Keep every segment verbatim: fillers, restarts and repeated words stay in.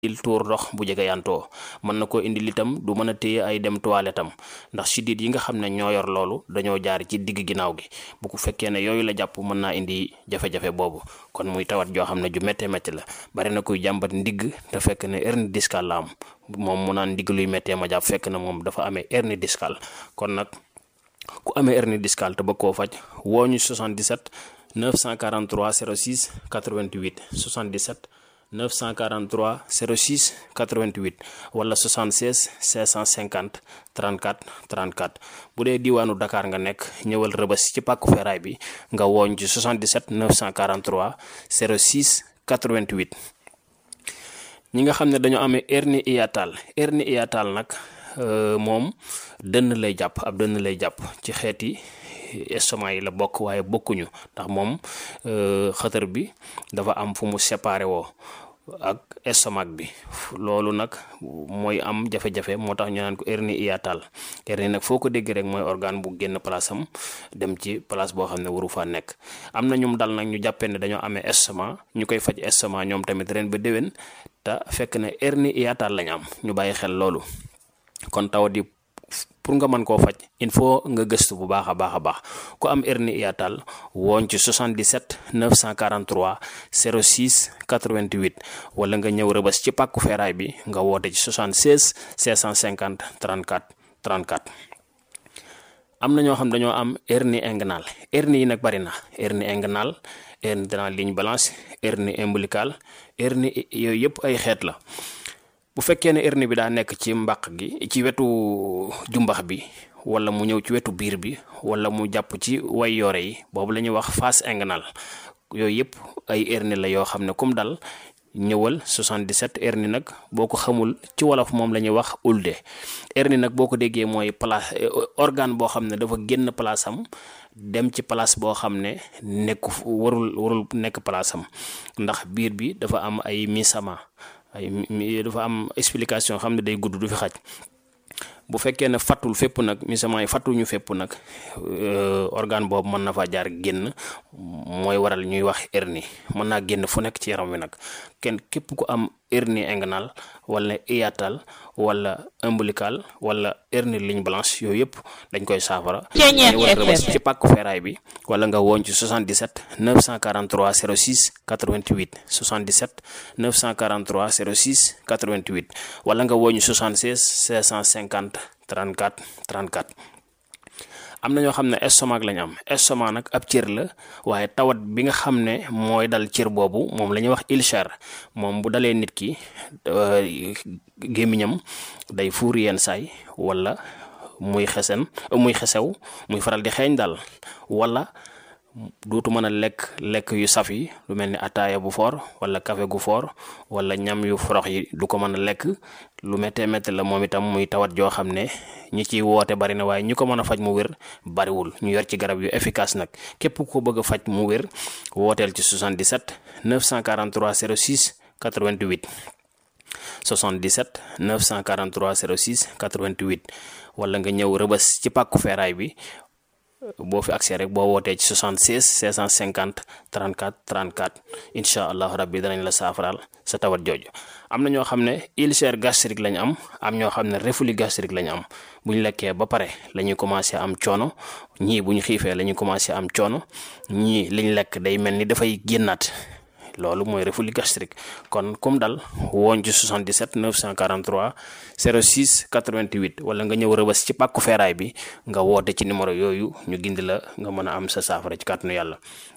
il tuur ndox bu jege yantoo mën na koo indil itam du mën a téye ay dem toilette am ndax siddiit yi nga xam ne ñoo yor loolu dañoo jaar ci digg ginnaaw gi bu ko fekkee ne yooyu la jàpp mën naa indi jafe-jafe boobu kon muy tawat joo xam ne ju méttee métti la bari na kuy jàmbat ndigg te fekk ne hernie discale la am moom mu naan ndigg luy méttee ma jàpp fekk na moom dafa amee hernie discale kon nag ku amee hernie discale te bëgg koo faj woo ñu soixante-dix-sept neuf cent quarante-trois zéro six quatre-vingt-huit soixante-dix-sept neuf cent quarante-trois zéro six quatre-vingt-huit wala soixante-seize cinq cent cinquante trente-quatre trente-quatre bu dee diwaanu Dakar nga nekk ñëwal Rëbës ci pàkku feeraay bi nga wooñ ci soixante-dix-sept neuf cent quarante-trois zéro six quatre-vingt-huit. ñi nga xam ne dañoo amee hernie hiatale hernie hiatale nag moom dënn lay jàpp ab dënn lay jàpp ci xeeti estomac yi la bokk waaye bokkuñu ndax moom xëtër bi dafa am fu mu séparé woo ak estomac bi loolu nag mooy am jafe-jafe moo tax ñu naan ko hernie hiatale hernie nag foo ko dégg rek mooy organe bu génn place am dem ci place boo xam ne waru faa nekk. am na ñum dal nag ñu jàppee ne dañoo amee estomac ñu koy faj estomac ñoom tamit ren ba déwén te fekk ne hernie hiatale lañ am ñu bàyyi xel loolu kon tawat yi pour nga mën koo faj il faut nga gëstu bu baax a baax a baax ku am hernie hiatale wooñ ci soixante-dix-sept neuf cent quarante-trois zéro six quatre-vingt-huit wala nga ñëw Rëbës ci pàkku feeraay bi nga woote ci soixante-seize cinq cent cinquante trente-quatre trente-quatre. am na ñoo xam dañoo am hernie inguinale hernie yi nag bari na hernie inguinale hernie de la ligne blanche hernie ombilicale hernie yooyu yëpp ay xeet la. bu fekkee ne hernie bi daa nekk ci mbàq gi ci wetu jumbax bi wala mu ñëw ci wetu biir bi wala mu jàpp ci way yoore yi boobu la ñuy wax face inguinale yooyu yëpp ay hernie la yoo xam ne kum dal ñëwal soixante-dix-sept hernie nag boo ko xamul ci wolof moom la ñuy wax ulde hernie nag boo ko déggee mooy place organe boo xam ne dafa génn place am dem ci place boo xam ne nekku warul warul nekk place am ndax biir bi dafa am ay misama ay dafa am explication xam ne day gudd du fi xaj bu fekkee ne fattul fépp nag misament yi fattuñu fépp nag organe boobu mën na fa jaar génn mooy waral ñuy wax hernie mën naa génn fu nekk ci yaram wi nag kenn képp ku am hernie inguinale wala hiatale wala ombilical wala hernie ligne blanche yooyu yëpp dañ koy saafara ñëwal Rëbës ci pàkku feeraay bi wala nga woon ci soixante-dix-sept neuf cent quarante-trois zéro six quatre-vingt-huit soixante-dix-sept neuf cent quarante-trois zéro six quatre-vingt-huit wala nga woon ci soixante-seize cinq cent cinquante trente-quatre trente-quatre. am na ñoo xam ne estomac lañ am estomac nag ab cër la waaye tawat bi nga xam ne mooy dal cër boobu moom la ñuy wax ulcère moom bu dalee nit ki gémmiñam day fuur yenn saay wala muy xesen muy xesew muy faral di xeeñ daal wala dootu mën a lekk lekk yu saf yi lu mel ni ataaya bu foor wala café gu foor wala ñam yu forox yi du ko mën a lekk lu méttee métti la moom itam muy tawat joo xam ne ñi ciy woote bari na waaye ñi ko mën a faj mu wér bariwul ñu yor ci garab yu efficace nag képp ko bëgg a faj mu wér wooteel ci soixante-dix-sept neuf cent quarante-trois zéro six quatre-vingt-huit soixante-dix-sept neuf cent quarante-trois zéro six quatre-vingt-huit wala nga ñëw Rëbës ci pàkku feeraay bi boo fi accès rek boo wootee ci soixante-seize cinq cent cinquante trente-quatre trente-quatre incha allahu rabbi danañ la saafaraal sa tawat jooju. am na ñoo xam ne ulcère gastrique lañ am am ñoo xam ne reflux gastrique lañ am bu ñu lekkee ba pare la ñuy commencé am coono ñii bu ñu xiifee la ñuy commencé am coono ñii liñ lekk day mel ni dafay génnaat loolu mooy reflux gastrique kon comme dal woon ci soixante-dix-sept neuf cent quarante-trois zéro six quatre-vingt-huit wala nga ñëw Rëbës ci pàkku feeraay bi nga woote ci numéro yooyu ñu gindi la nga mën a am sa saafara ci kàttanu yàlla.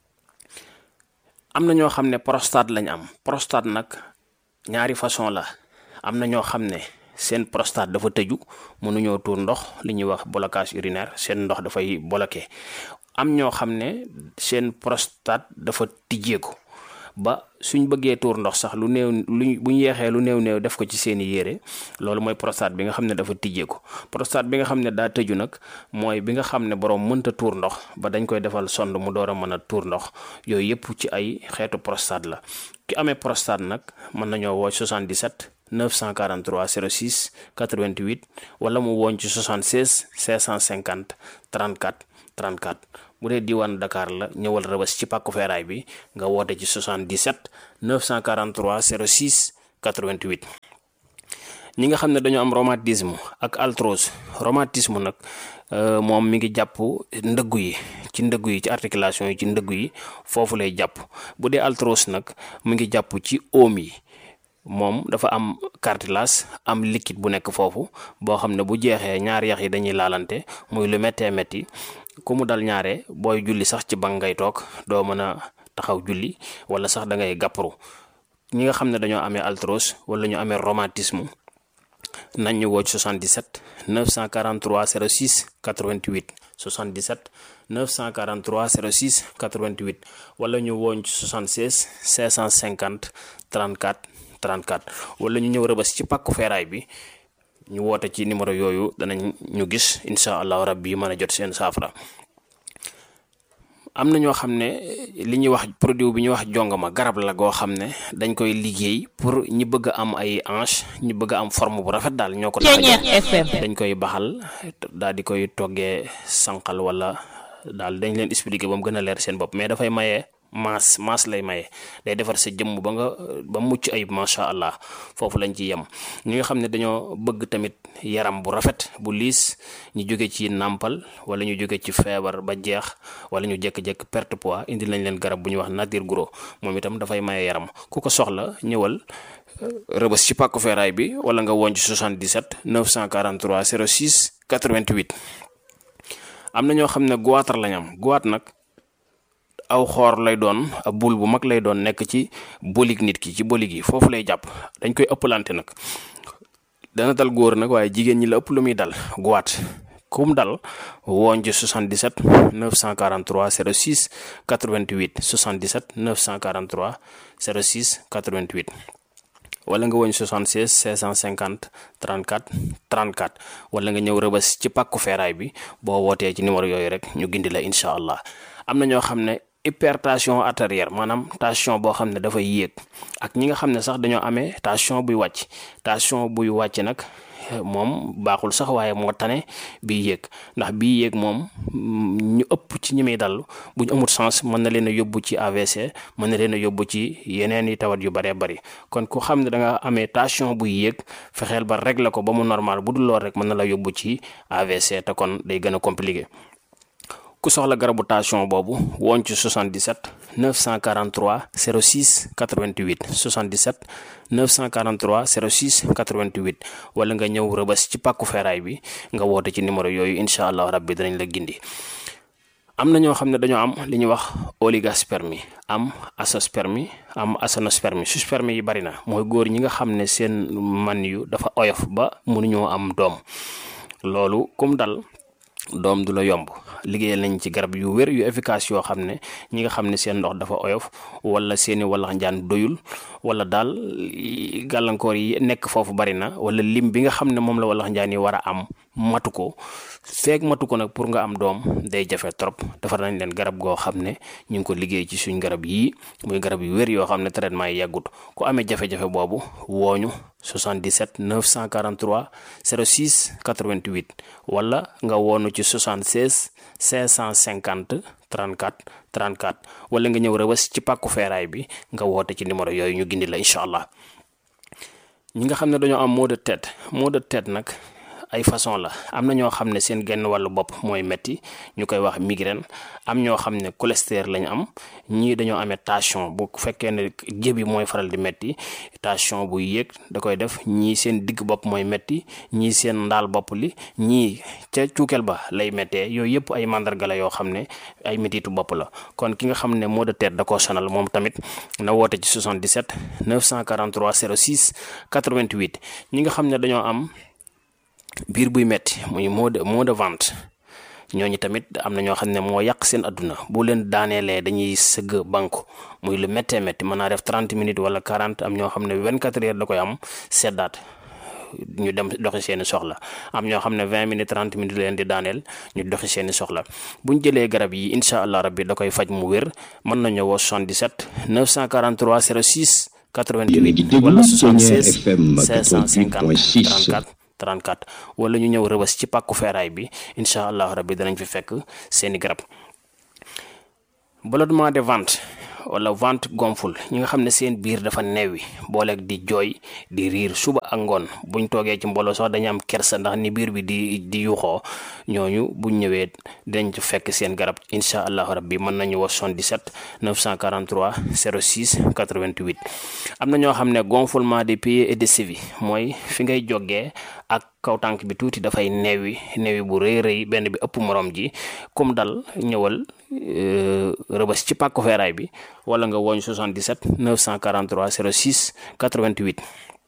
am na ñoo xam ne prostate lañ am prostate nag ñaari façon la am na ñoo xam ne seen prostate dafa tëju mënuñoo tuur ndox li ñuy wax blocage urinaire seen ndox dafay bloqué am ñoo xam ne seen prostate dafa tijjeeku ba suñ bëggee tuur ndox sax lu néew luñ bu ñu yeexee lu néew néew def ko ci seeni yére loolu mooy prostate bi nga xam ne dafa tijjeeku prostate bi nga xam ne daa tëju nag mooy bi nga xam ne borom mënta tuur ndox ba dañ koy defal sonde mu door a mën a tuur ndox yooyu yëpp ci ay xeetu prostate la ki amee prostate nag mën nañoo woo soixante-dix-sept neuf cent quarante-trois zéro six quatre-vingt-huit wala mu woon ci soixante-seize cinq cent cinquante trente-quatre trente-quatre bu dee diwaanu Dakar la ñëwal Rëbës ci pàkku feeraay bi nga woote ci soixante-dix-sept neuf cent quarante-trois zéro six quatre-vingt-huit. ñi nga xam ne dañoo am rhumatisme ak arthrose. rhumatisme nag moom mi ngi jàpp ndëggu yi ci ndëggu yi ci articulation yi ci ndëggu yi foofu lay jàpp. bu dee arthrose nag mu ngi jàpp ci oom yi, moom dafa am cartilage am liquide bu nekk foofu boo xam ne bu jeexee ñaari yax yi dañuy laalante muy lu méttee métti. ku mu dal ñaare booy julli sax ci bank ngay toog doo mën a taxaw julli wala sax da ngay gàpparu. ñi nga xam ne dañoo amee arthrose wala ñu amee rhumatisme nañ ñu woo ci soixante-dix-sept neuf cent quarante-trois zéro six quatre-vingt-huit soixante-dix-sept neuf cent quarante-trois zéro six quatre-vingt-huit wala ñu woo ci soixante-seize cinq cent cinquante trente-quatre trente-quatre wala ñu ñëw Rëbës ci pàkku feeraay bi ñu woote ci numéro yooyu danañ ñu gis incha allahu rabbi mën a jot seen saafara. am na ñoo xam ne li ñuy wax produit bi ñuy wax jongama garab la goo xam ne dañ koy liggéey pour ñi bëgg a am ay hanche ñi bëgg a am forme bu rafet daal ñoo ko tax dañ koy baxal daal di koy toggee sànqal wala daal dañ leen expliquer ba mu gën a leer seen bopp mais dafay maye maas maas lay maye day defar sa jëmm ba nga ba mucc ayib macha allah foofu lañ ci yem. ñi nga xam ne dañoo bëgg tamit yaram bu rafet bu liis ñu jóge ci nàmpal wala ñu jóge ci feebar ba jeex wala ñu jékki-jékki perte poids indi lañ leen garab bu ñuy wax nature gros moom itam dafay maye yaram. ku ko soxla ñëwal Rëbës ci pàkku feeraay bi wala nga woon ci soixante-dix-sept neuf cent quarante-trois zéro six quatre-vingt-huit. am na ñoo xam ne goitre lañ am. goitre nag aw xoor lay doon ab bul bu mag lay doon nekk ci bolig nit ki ci bolig yi foofu lay jàpp dañ koy ëppalante nag dana dal góor nag waaye jigéen ñi la ëpp lu muy dal goitre kum dal woon ci soixante-dix-sept neuf cent quarante-trois zéro six quatre-vingt-huit soixante-dix-sept neuf cent quarante-trois zéro six quatre-vingt-huit wala nga woñ soixante-seize cinq cent cinquante trente-quatre trente-quatre wala nga ñëw Rëbës ci pàkku feeraay bi boo wootee ci numéro yooyu rek ñu gindi la incha allah. am na ñoo xam ne hypertension artérielle maanaam tension boo xam ne dafay yéeg ak ñi nga xam ne sax dañoo amee tension buy wàcc tension buy wàcc nag moom baaxul sax waaye moo tane bii yéeg ndax bii yéeg moom ñu ëpp ci ñi muy dal bu ñu amul sens mën na leen a yóbbu ci A V C mën na leen a yóbbu ci yeneen i tawat yu bëree bëri. kon ku xam ne da nga amee tension buy yéeg fexeel ba régler ko ba mu normal bu dul lool rek mën na la yóbbu ci A V C te kon day gën a compliqué. ku soxla garabu tension boobu woon ci soixante-dix-sept neuf cent quarante-trois zéro six quatre-vingt-huit soixante-dix-sept neuf cent quarante-trois zéro six quatre-vingt-huit wala nga ñëw Rëbës ci pàkku feeraay bi nga woote ci numéro yooyu incha allah rabbi danañ la gindi. am na ñoo xam ne dañoo am li ñuy wax oligospermie am azoospermie am aténospermie. sperme yi bari na mooy góor ñi nga xam ne seen man yu dafa oyof ba mënuñoo am doom loolu kum dal doom du la yomb. liggéeyal nañ ci garab yu wér yu efficace yoo xam ne ñi nga xam ne seen ndox dafa oyof wala seeni walax njaan doyul wala daal gàllankoor yi nekk foofu bari na wala lim bi nga xam ne moom la walax njaan yi war a am matu ko feeg matu ko nag pour nga am doom day jafe trop. defar nañ leen garab goo xam ne ñu ngi ko liggéey ci suñ garab yii muy garab yu wér yoo xam ne traitement yi yàggut. ku amee jafe-jafe boobu wooñu soixante-dix-sept neuf cent quarante-trois zéro six quatre-vingt-huit wala nga woonu ci soixante-seize cinq cent cinquante trente-quatre trente-quatre wala nga ñëw Rëbës ci pàkku feeraay bi nga woote ci numéro yooyu ñu gindi la incha allah. ñi nga xam ne dañoo am maux de tête maux de tête nag ay façon la. am na ñoo xam ne seen genn wàllu bopp mooy metti ñu koy wax migraine. am ñoo xam ne cholestérol lañ am. ñii dañoo amee tension bu fekkee ne jëbi mooy faral di metti tension buy yéeg da koy def. ñii seen digg bopp mooy metti ñii seen ndaal bopp li ñii ca cuukeel ba lay méttee. yooyu yëpp ay mandarga la yoo xam ne ay mettitu bopp la. kon ki nga xam ne maux de tête da koo sonal moom tamit na woote ci soixante-dix-sept neuf cent quarante-trois zéro six quatre-vingt-huit. ñi nga xam ne dañoo am biir buy metti muy maux de maux de ventre ñooñu tamit am na ñoo xam ne moo yàq seen adduna bu leen daaneelee dañuy sëgg banku muy lu méttee métti mën naa def trente minutes wala quarante. am ñoo xam ne vingt-quatre heures da koy am seddaat ñu dem doxi seeni soxla. am ñoo xam ne vingt minutes trente minutes leen di daaneel ñu doxi seeni soxla. buñ jëlee garab yi incha allah rabbi da koy faj mu wér. mën nañu woo soixante-dix-sept neuf cent quarante-trois zéro six quatre-vingt-huit wala soixante-seize cinq cent cinquante trente-quatre trente-quatre wala ñu ñëw Rëbës ci pàkku feeraay bi incha allah rabbi danañ fi fekk seeni garab. ballonnement de ventre wala ventre gonfle ñi nga xam ne seen biir dafa neewi booleeg di jooy di riir suba ak ngoon buñ toogee ci mbooloo sax dañu am kersa ndax ni biir bi di di yuxoo ñooñu buñ ñëwee dañ ci fekk seen garab incha allahu rabbi mën nañu wax soixante-dix-sept neuf cent quarante-trois zéro six quatre-vingt-huit. am na ñoo xam ne gonflement des pieds et des chevilles mooy fi ngay jógee ak kaw tànk bi tuuti dafay neewi neewi bu rëy rëy benn bi ëpp morom ji comme dal ñëwal rëbës ci pàkku feeraay bi wala nga woñ soixante-dix-sept neuf cent quarante-trois zéro six quatre-vingt-huit.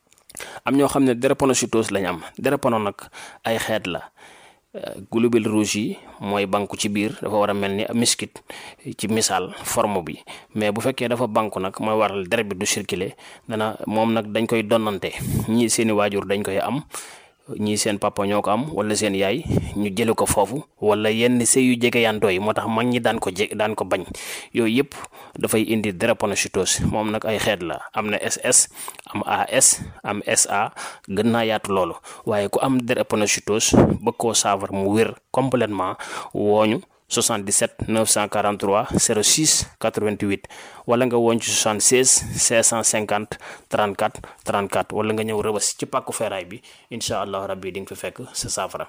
am ñoo xam ne drépanocytose lañ am drépano nag ay xeet la globules rouges yi mooy banku ci biir dafa war a mel ni miskit ci misaal forme bi mais bu fekkee dafa banku nag mooy waral deret bi du circuler dana moom nag dañ koy donnante ñii seeni waajur dañ koy am ñii seen papa ñoo ko am wala seen yaay ñu jële ko foofu wala yenn sëy yu jege yantoo yi moo tax mag ñi daan ko je daan ko bañ yooyu yëpp dafay indi drépanocytose moom nag ay xeet la am na S S am A S am S A gën naa yaatu loolu waaye ku am drépanocytose bëgg koo saafara mu wér complètement wooñu soixante-dix-sept neuf cent quarante-trois zéro six quatre-vingt-huit wala nga woon ci soixante-seize cinq cent cinquante trente-quatre trente-quatre wala nga ñëw rëbës ci pàkku feeraay bi incha allah rabbi di nga fi fekk sa saafara.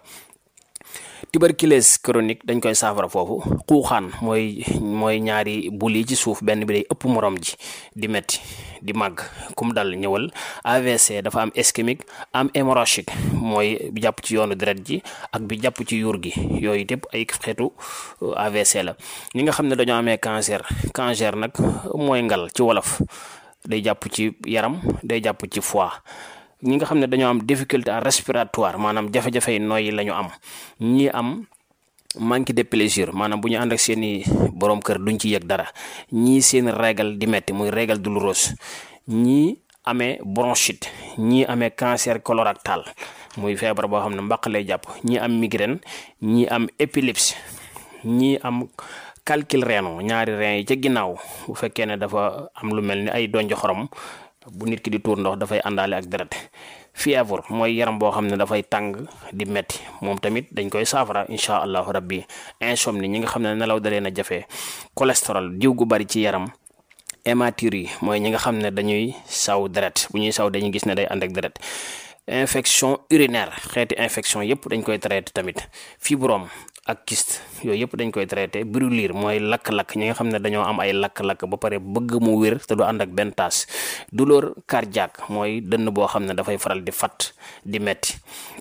tuberculose chronique dañ koy saafara foofu xuuxaan mooy mooy ñaari bul yi ci suuf benn bi day ëpp morom ji di metti di màgg kum dal ñëwal. A V C dafa am ischémique am hémorragique mooy bi jàpp ci yoonu deret ji ak bi jàpp ci yuur gi yooyu yëpp ay xeetu A V C la. ñi nga xam ne dañoo amee cancer cancer nag mooy ngal ci wolof day jàpp ci yaram day jàpp ci foie. ñi nga xam ne dañoo am difficulté respiratoire maanaam jafe-jafe yi nooyi la ñu am ñi am manque de plaisir maanaam bu ñu ànd ak seeni borom kër duñ ci yëg dara ñii seen régal di metti muy régal douloureuse ñii amee bronchite ñii amee cancer colorectal muy feebar boo xam ne mbaq lay jàpp ñii am migraine ñii am épilepsie ñii am calcul rénal ñaari rein yi ca ginnaaw bu fekkee ne dafa am lu mel ni ay donj xorom bu nit ki di tuur ndox dafay àndaale ak deret. fièvre mooy yaram boo xam ne dafay tàng di metti moom tamit dañ koy saafara incha allahu rabbi. insomnie ñi nga xam ne nelaw da leen a jafe. cholestérol diw gu bari ci yaram. hématurie mooy ñi nga xam ne dañuy saw deret bu ñuy saw dañuy gis ne day ànd ak deret. infection urinaire xeeti infection yëpp dañ koy traité tamit. fibrome ak kyste yooyu yëpp dañ koy traité. brûlure mooy lakk-lakk ñi nga xam ne dañoo am ay lakk-lakk ba pare bëgg mu wér te du ànd ak benn taas. douleur cardiaque mooy dënn boo xam ne dafay faral di fat di metti.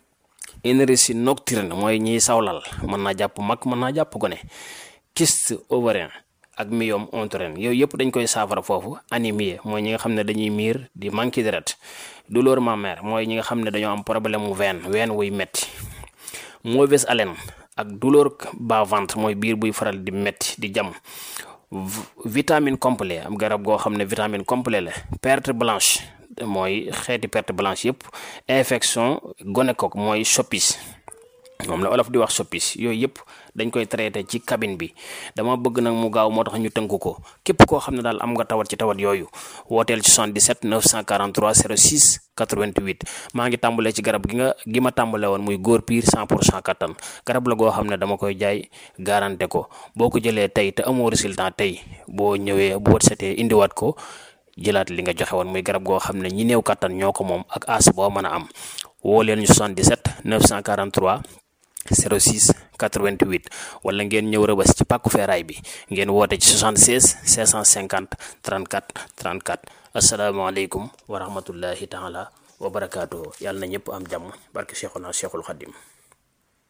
énergie nocturne mooy ñiy sawlal mën naa jàpp mag mën naa jàpp gone. kyste ovarien ak myome utérin yooyu yëpp dañ koy saafara foofu. anémie mooy ñi nga xam ne dañuy miir di manqué deret. douleur mammaire mooy ñi nga xam ne dañoo am problème mu veine veine wuy metti. mauvaise haleine ak douleur bas ventre mooy biir buy faral di metti di jam. vitamine complet am garab goo xam ne vitamine complet la. perte blanche mooy xeeti perte blanche yëpp. infection gonocoque mooy soppis moom la olof di wax soppis yooyu yëpp dañ koy traité ci cabine bi. dama bëgg nag mu gaaw moo tax ñu tënk ko képp koo xam ne daal am nga tawat ci tawat yooyu wooteel ci soixante-dix-sept neuf cent quarante-trois zéro six quatre-vingt-huit. maa ngi tàmbalee ci garab gi nga gi ma tàmbale woon muy góor piir cent pour cent kattan garab la goo xam ne dama koy jaay garanté ko boo ko jëlee tey te amoo résultat tey boo ñëwee boo setee indiwaat ko jëlaat li nga joxe woon muy garab goo xam ne ñi néew kattan ñoo ko moom ak as boo mën a am woo leen ñu soixante-dix-sept neuf cent quarante-trois zéro six quatre-vingt-huit wala ngeen ñëw rëbës ci pàkku feeraay bi ngeen woote ci soixante-seize cinq cent cinquante trente-quatre trente-quatre. asalaamaaleykum wa rahmatullahi taala wa barakaatuhu. yàlla na ñëpp am jàmm barke Cheikhuna Cheikhul Khadim.